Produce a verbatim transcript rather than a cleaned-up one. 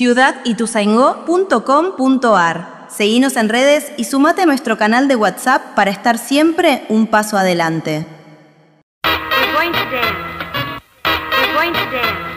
ciudad ituzaingó punto com punto ar. Seguinos en redes y sumate a nuestro canal de WhatsApp para estar siempre un paso adelante. We're going to dance. We're going to dance.